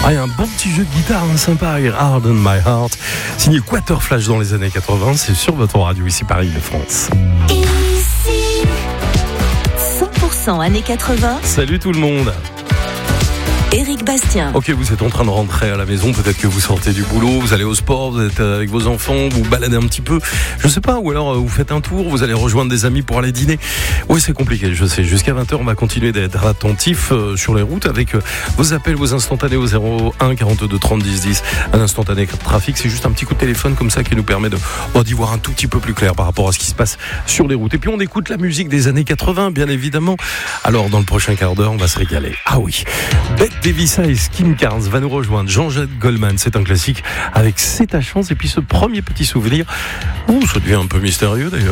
Ah, il y a un bon petit jeu de guitare sympa, Hard on My Heart, signé Quater Flash dans les années 80, c'est sur votre radio ici Paris de France. Ici, 100% années 80. Salut tout le monde. Éric Bastien. Ok, vous êtes en train de rentrer à la maison, peut-être que vous sortez du boulot, vous allez au sport, vous êtes avec vos enfants, vous baladez un petit peu, je sais pas, ou alors vous faites un tour, vous allez rejoindre des amis pour aller dîner. Oui, c'est compliqué, je sais. Jusqu'à 20h, on va continuer d'être attentifs sur les routes avec vos appels, vos instantanés au 01 42 30 10 10. Un instantané de trafic, c'est juste un petit coup de téléphone comme ça qui nous permet d'y voir un tout petit peu plus clair par rapport à ce qui se passe sur les routes. Et puis on écoute la musique des années 80, bien évidemment. Alors dans le prochain quart d'heure, on va se régaler. Ah oui, Bette Davis et Kim Carnes va nous rejoindre. Jean-Jacques Goldman, c'est un classique avec C'est ta chance. Et puis ce premier petit souvenir, ça devient un peu mystérieux d'ailleurs.